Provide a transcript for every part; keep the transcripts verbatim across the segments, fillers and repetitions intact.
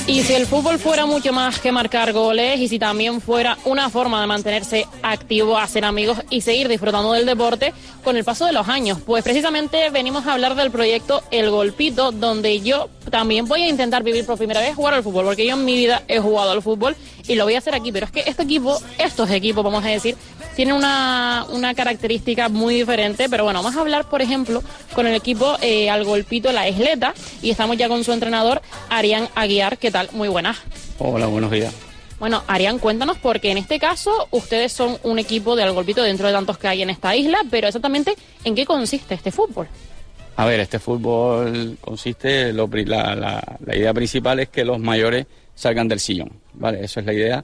Y si el fútbol fuera mucho más que marcar goles y si también fuera una forma de mantenerse activo, hacer amigos y seguir disfrutando del deporte con el paso de los años, pues precisamente venimos a hablar del proyecto El Golpito, donde yo también voy a intentar vivir por primera vez jugar al fútbol, porque yo en mi vida he jugado al fútbol y lo voy a hacer aquí, pero es que este equipo, estos equipos, vamos a decir, tienen una, una característica muy diferente, pero bueno, vamos a hablar, por ejemplo, con el equipo eh, Al Golpito La Isleta, y estamos ya con su entrenador, Arián Aguiar. ¿Qué tal? Muy buenas. Hola, buenos días. Bueno, Arián, cuéntanos, porque en este caso ustedes son un equipo de Al Golpito dentro de tantos que hay en esta isla, pero exactamente, ¿en qué consiste este fútbol? A ver, este fútbol consiste, lo, la, la, la idea principal es que los mayores salgan del sillón, ¿vale? Eso es la idea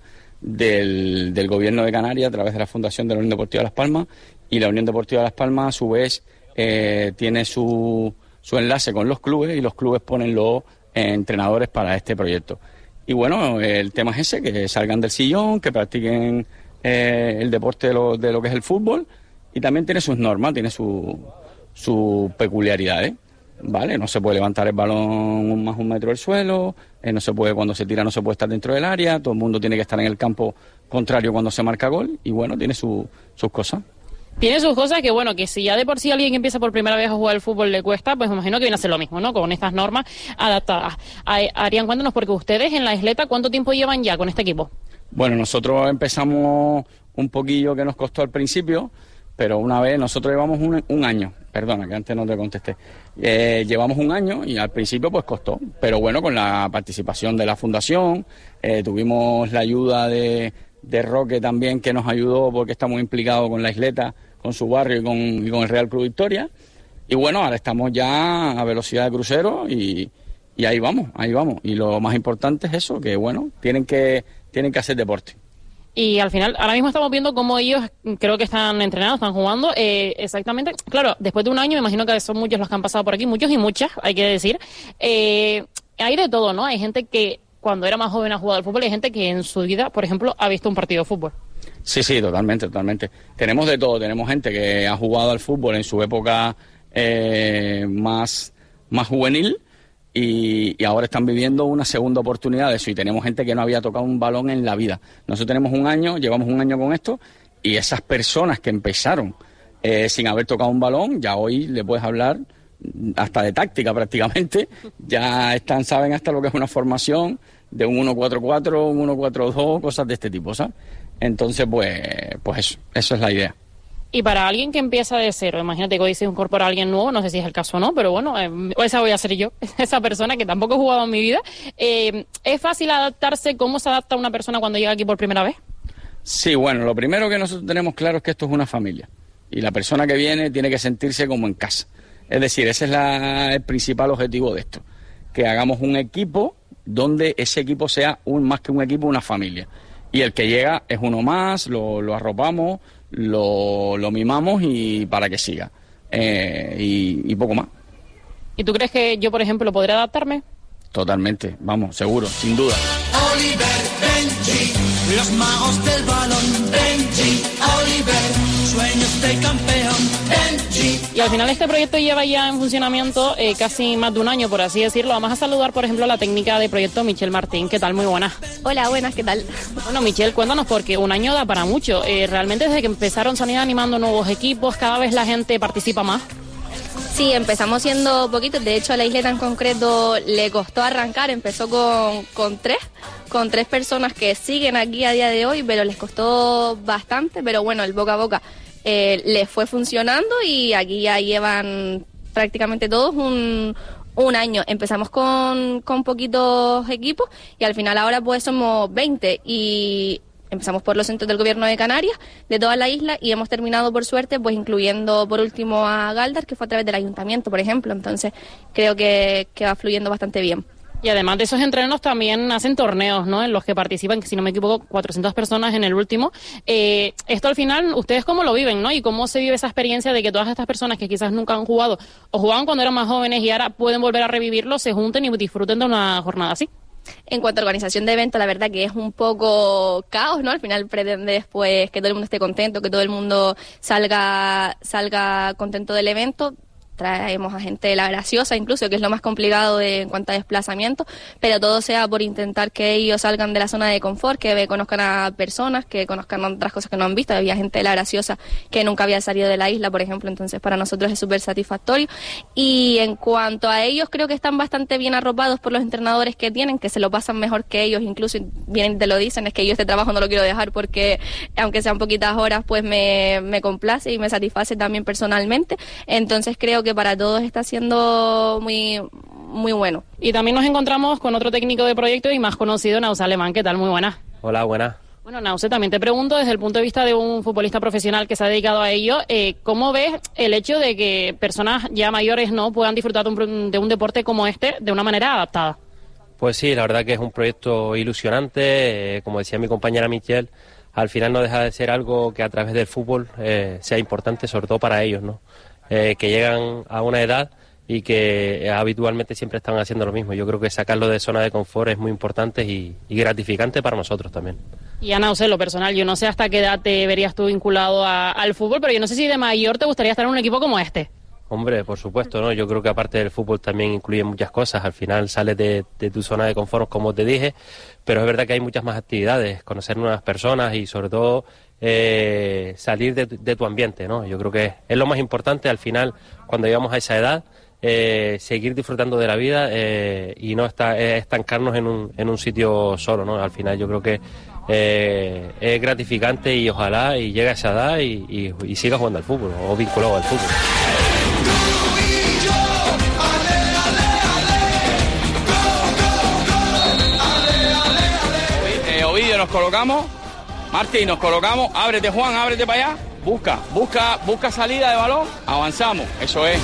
del, del gobierno de Canarias a través de la Fundación de la Unión Deportiva Las Palmas, y la Unión Deportiva Las Palmas a su vez eh, tiene su, su enlace con los clubes, y los clubes ponen los eh, entrenadores para este proyecto. Y bueno, el tema es ese, que salgan del sillón, que practiquen eh, el deporte de lo, de lo que es el fútbol, y también tiene sus normas, tiene su, sus peculiaridades, ¿vale? No se puede levantar el balón más un metro del suelo, eh, no se puede, cuando se tira no se puede estar dentro del área, todo el mundo tiene que estar en el campo contrario cuando se marca gol, y bueno, tiene su, sus cosas. Tiene sus cosas que, bueno, que si ya de por sí alguien que empieza por primera vez a jugar al fútbol le cuesta, pues me imagino que viene a hacer lo mismo, ¿no? Con estas normas adaptadas. Arián, cuéntanos, porque ustedes en La Isleta, ¿cuánto tiempo llevan ya con este equipo? Bueno, nosotros empezamos un poquillo que nos costó al principio, pero una vez, nosotros llevamos un, un año, perdona que antes no te contesté, eh, llevamos un año y al principio pues costó, pero bueno, con la participación de la fundación, eh, tuvimos la ayuda de, de Roque también, que nos ayudó porque está muy implicado con La Isleta, con su barrio y con, y con el Real Club Victoria, y bueno, ahora estamos ya a velocidad de crucero y, y ahí vamos, ahí vamos, y lo más importante es eso, que bueno, tienen que, tienen que hacer deporte. Y al final, ahora mismo estamos viendo cómo ellos creo que están entrenados, están jugando, eh, exactamente, claro, después de un año me imagino que son muchos los que han pasado por aquí, muchos y muchas, hay que decir, eh, hay de todo, ¿no? Hay gente que cuando era más joven ha jugado al fútbol, hay gente que en su vida, por ejemplo, ha visto un partido de fútbol. Sí, sí, totalmente, totalmente. Tenemos de todo, tenemos gente que ha jugado al fútbol en su época eh, más, más juvenil, Y, y ahora están viviendo una segunda oportunidad de eso, y tenemos gente que no había tocado un balón en la vida. Nosotros tenemos un año, llevamos un año con esto, y esas personas que empezaron eh, sin haber tocado un balón, ya hoy le puedes hablar hasta de táctica prácticamente, ya están, saben hasta lo que es una formación de un uno cuatro cuatro, un uno cuatro dos, cosas de este tipo, ¿sabes? Entonces, pues, pues eso, eso es la idea. Y para alguien que empieza de cero, imagínate que hoy se incorpora a alguien nuevo, no sé si es el caso o no, pero bueno, eh, esa voy a ser yo, esa persona que tampoco he jugado en mi vida. Eh, ¿Es fácil adaptarse? ¿Cómo se adapta una persona cuando llega aquí por primera vez? Sí, bueno, lo primero que nosotros tenemos claro es que esto es una familia, y la persona que viene tiene que sentirse como en casa. Es decir, ese es la, el principal objetivo de esto, que hagamos un equipo donde ese equipo sea un, más que un equipo, una familia. Y el que llega es uno más, lo, lo arropamos, Lo, lo mimamos y para que siga, eh, y, y poco más. ¿Y tú crees que yo, por ejemplo, podré adaptarme? Totalmente, vamos, seguro, sin duda. Oliver, Benji, los magos del balón, Benji, Oliver, sueños de campeón, Benji. Y al final este proyecto lleva ya en funcionamiento eh, casi más de un año, por así decirlo. Vamos a saludar, por ejemplo, a la técnica de proyecto, Michelle Martín. ¿Qué tal? Muy buenas. Hola, buenas, ¿qué tal? Bueno, Michelle, cuéntanos, porque un año da para mucho. Eh, realmente desde que empezaron se han ido animando nuevos equipos, cada vez la gente participa más. Sí, empezamos siendo poquitos. De hecho, a La Isleta en concreto le costó arrancar. Empezó con, con tres, con tres personas que siguen aquí a día de hoy, pero les costó bastante. Pero bueno, el boca a boca eh, les fue funcionando y aquí ya llevan prácticamente todos un, un año. Empezamos con, con poquitos equipos y al final ahora pues somos veinte y... Empezamos por los centros del gobierno de Canarias, de toda la isla, y hemos terminado, por suerte, pues incluyendo por último a Galdar, que fue a través del ayuntamiento, por ejemplo. Entonces, creo que, que va fluyendo bastante bien. Y además de esos entrenos también hacen torneos, ¿no? En los que participan, que si no me equivoco, cuatrocientas personas en el último. Eh, esto al final, ¿ustedes cómo lo viven, no? Y cómo se vive esa experiencia de que todas estas personas que quizás nunca han jugado o jugaban cuando eran más jóvenes y ahora pueden volver a revivirlo, se junten y disfruten de una jornada así. En cuanto a organización de eventos, la verdad que es un poco caos, ¿no? Al final pretendes pues que todo el mundo esté contento, que todo el mundo salga salga contento del evento. traemos a gente de La Graciosa, incluso, que es lo más complicado de, en cuanto a desplazamiento, pero todo sea por intentar que ellos salgan de la zona de confort, que conozcan a personas, que conozcan otras cosas que no han visto. Había gente de La Graciosa que nunca había salido de la isla, por ejemplo, entonces para nosotros es súper satisfactorio. Y en cuanto a ellos, creo que están bastante bien arropados por los entrenadores que tienen, que se lo pasan mejor que ellos, incluso bien te lo dicen, es que yo este trabajo no lo quiero dejar porque, aunque sean poquitas horas, pues me, me complace y me satisface también personalmente. Entonces creo que para todos está siendo muy, muy bueno. Y también nos encontramos con otro técnico de proyecto y más conocido, Nause Alemán. ¿Qué tal? Muy buenas. Hola, buenas. Bueno, Nause, también te pregunto desde el punto de vista de un futbolista profesional que se ha dedicado a ello, eh, ¿cómo ves el hecho de que personas ya mayores no puedan disfrutar de un, de un deporte como este de una manera adaptada? Pues sí, la verdad que es un proyecto ilusionante, eh, como decía mi compañera Michelle, al final no deja de ser algo que a través del fútbol eh, sea importante, sobre todo para ellos, ¿no? Eh, que llegan a una edad y que habitualmente siempre están haciendo lo mismo. Yo creo que sacarlo de zona de confort es muy importante y, y gratificante para nosotros también. Y Ana, o sea, lo personal, yo no sé hasta qué edad te verías tú vinculado a, al fútbol, pero yo no sé si de mayor te gustaría estar en un equipo como este. Hombre, por supuesto, ¿no? Yo creo que aparte del fútbol también incluye muchas cosas. Al final sales de, de tu zona de confort, como te dije, pero es verdad que hay muchas más actividades, conocer nuevas personas y sobre todo eh, salir de, de tu ambiente, ¿no? Yo creo que es lo más importante al final cuando llegamos a esa edad. Eh, seguir disfrutando de la vida eh, y no estar, eh, estancarnos en un, en un sitio solo, ¿no? Al final yo creo que eh, es gratificante y ojalá y llegue a esa edad y, y, y siga jugando al fútbol o vinculado al fútbol. Eh, Ovidio, nos colocamos, Martín, nos colocamos, ábrete Juan, ábrete para allá, busca, busca, busca salida de balón, avanzamos, eso es.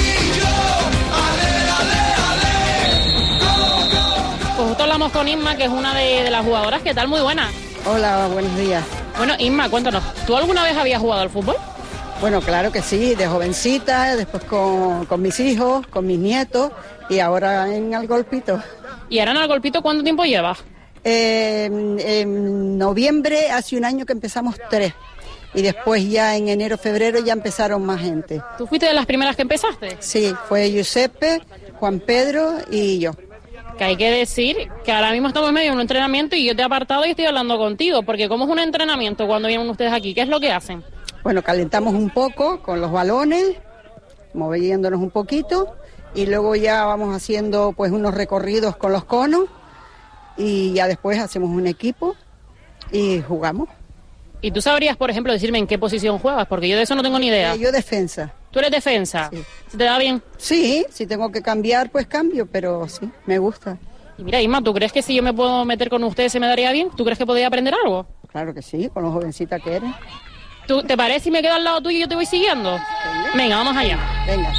Pues justo hablamos con Isma, que es una de, de las jugadoras. ¿Qué tal? Muy buena. Hola, buenos días. Bueno, Isma, cuéntanos, ¿tú alguna vez habías jugado al fútbol? Bueno, claro que sí, de jovencita, después con, con mis hijos, con mis nietos y ahora en el golpito. ¿Y ahora en el golpito cuánto tiempo llevas? Eh, en noviembre hace un año que empezamos tres y después ya en enero, febrero ya empezaron más gente. ¿Tú fuiste de las primeras que empezaste? Sí, fue Giuseppe, Juan Pedro y yo. Que hay que decir que ahora mismo estamos en medio de un entrenamiento y yo te he apartado y estoy hablando contigo, porque ¿cómo es un entrenamiento cuando vienen ustedes aquí? ¿Qué es lo que hacen? Bueno, calentamos un poco con los balones, moviéndonos un poquito y luego ya vamos haciendo pues unos recorridos con los conos y ya después hacemos un equipo y jugamos. ¿Y tú sabrías, por ejemplo, decirme en qué posición juegas? Porque yo de eso no tengo ni idea. Eh, yo defensa. ¿Tú eres defensa? Sí. ¿Se te da bien? Sí, si tengo que cambiar, pues cambio, pero sí, me gusta. Y mira, Isma, ¿tú crees que si yo me puedo meter con ustedes se me daría bien? ¿Tú crees que podría aprender algo? Claro que sí, con lo jovencita que eres. ¿Tú, ¿Te parece si me quedo al lado tuyo y yo te voy siguiendo? Venga, vamos allá. Venga.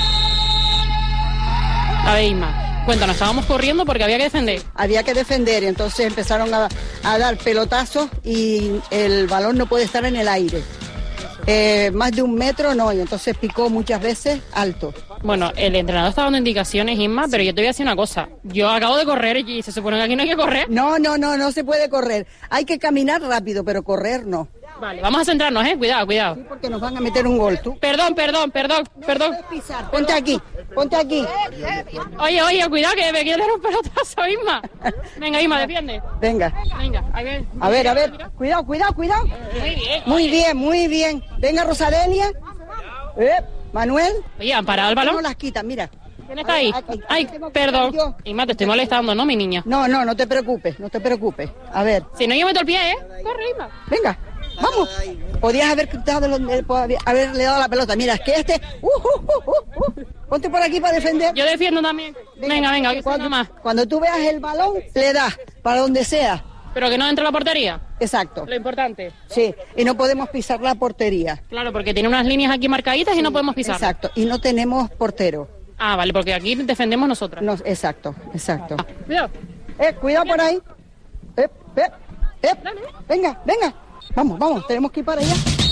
A ver, Isma, cuéntanos, estábamos corriendo porque había que defender. Había que defender y entonces empezaron a, a dar pelotazos y el balón no puede estar en el aire. Eh, más de un metro no, y entonces picó muchas veces alto. Bueno, el entrenador está dando indicaciones, Isma, pero yo te voy a decir una cosa. Yo acabo de correr y se supone que aquí no hay que correr. No, no, no, no se puede correr. Hay que caminar rápido, pero correr no. Vale, vamos a centrarnos, ¿eh? Cuidado, cuidado. Sí, porque nos van a meter un gol, tú. Perdón, perdón, perdón, perdón. Pisar. Ponte aquí, ponte aquí. Oye, oye, cuidado que me quiere dar un pelotazo, Isma. Venga, Isma, defiende. Venga. Venga, a ver. A ver, a ver. Cuidado, cuidado, cuidado. Muy bien. Muy bien, muy bien. Venga, Rosadelia. Eh, Manuel. Oye, ¿han parado el balón? No las quitan, mira. ¿Quién está ahí? Aquí. Ay, Tengo que perdón. estar yo. Isma, te estoy molestando, ¿no, mi niña? No, no, no te preocupes, no te preocupes. A ver, Si no, yo meto el pie, ¿eh? Corre, Isma. venga, vamos. Podías haber quitado los- eh, podía haberle dado la pelota. Mira, es que este... Uh, uh, uh, uh, uh. Ponte por aquí para defender. Yo defiendo también. Venga, venga, que cuando, más. cuando tú veas el balón, le das para donde sea. Pero que no entre a la portería. Exacto. Lo importante. Sí, y no podemos pisar la portería. Claro, porque tiene unas líneas aquí marcaditas y no podemos pisar. Exacto, y no tenemos portero. Ah, vale, porque aquí defendemos nosotras. No, exacto, exacto. Cuidado. Eh, cuidado por ahí. Eh, eh, eh. Venga, venga. Vamos, vamos, tenemos que ir para allá.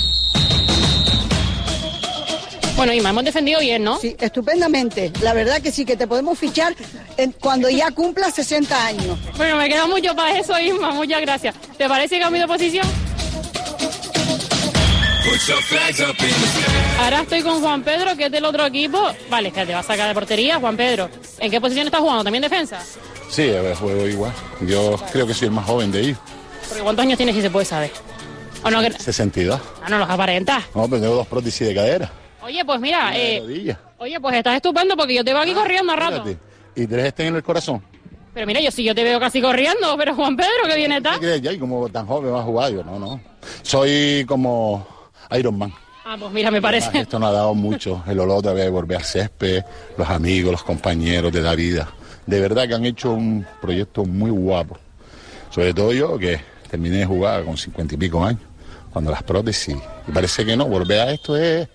Bueno, Isma, hemos defendido bien, ¿no? Sí, estupendamente. La verdad que sí, que te podemos fichar en- cuando ya cumpla sesenta años. Bueno, me queda mucho para eso, Isma. Muchas gracias. ¿Te parece que cambio de posición? Ahora estoy con Juan Pedro, que es del otro equipo. Vale, que te va a sacar de portería, Juan Pedro. ¿En qué posición estás jugando? ¿También defensa? Sí, a ver, juego igual. Yo creo que soy el más joven de ellos. Porque ¿cuántos años tienes si se puede saber? ¿O no? sesenta y dos. Ah, no los aparentas. No, pero tengo dos prótesis de cadera. Oye, pues mira, Una de eh, rodilla. oye, pues estás estupendo porque yo te veo aquí corriendo a rato. Fíjate. Y tres estén en el corazón. Pero mira, yo sí, yo te veo casi corriendo, pero Juan Pedro, que viene ¿Qué está. crees? Ya, y como tan joven va a jugar, yo no, no. Soy como Iron Man. Ah, pues mira, me Además, parece. esto nos ha dado mucho, el olor otra vez de volver al césped, los amigos, los compañeros de la vida. De verdad que han hecho un proyecto muy guapo. Sobre todo yo, que terminé de jugar con cincuenta y pico años, cuando las prótesis, y parece que no, volver a esto es,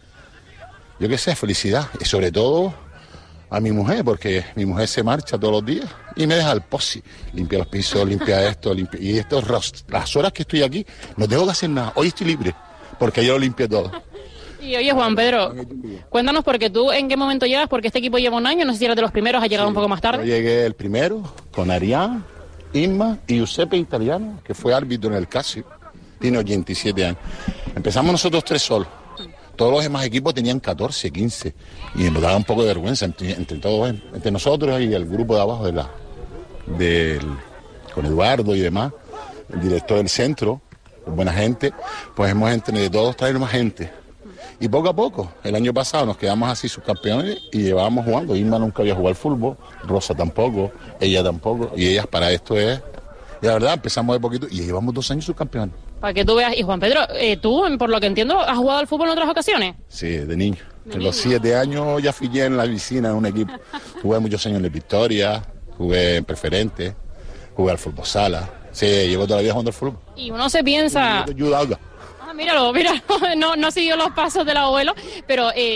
yo qué sé, felicidad. Y sobre todo a mi mujer, porque mi mujer se marcha todos los días y me deja el posi. Limpia los pisos, limpia esto, limpia... Y estos, las horas que estoy aquí, no tengo que hacer nada. Hoy estoy libre, porque yo lo limpio todo. Y oye, Juan Pedro, cuéntanos porque tú en qué momento llegas, porque este equipo lleva un año, no sé si eres de los primeros, has llegado Sí, un poco más tarde. Yo llegué el primero con Arián, Inma y Giuseppe Italiano, que fue árbitro en el Casio. Tiene ochenta y siete años. Empezamos nosotros tres solos. Todos los demás equipos tenían catorce, quince. Y nos daba un poco de vergüenza entre, entre todos, entre nosotros y el grupo de abajo de la, del, con Eduardo y demás, el director del centro, buena gente, pues hemos entre todos traer más gente. Y poco a poco, el año pasado nos quedamos así subcampeones y llevábamos jugando. Irma nunca había jugado al fútbol, Rosa tampoco, ella tampoco, y ellas para esto es... Y la verdad, empezamos de poquito y llevamos dos años subcampeones. Para que tú veas. Y Juan Pedro, eh, tú, por lo que entiendo, ¿has jugado al fútbol en otras ocasiones? Sí, de niño. De En niño. los siete años ya fui ya en la piscina en un equipo. Jugué muchos años en el Victoria, jugué en Preferente, jugué al fútbol sala. Sí, llevo toda la vida jugando al fútbol. Y uno se piensa... Yo te ayudo, Olga. Ah, míralo, míralo, no, no siguió los pasos del abuelo, pero... Eh,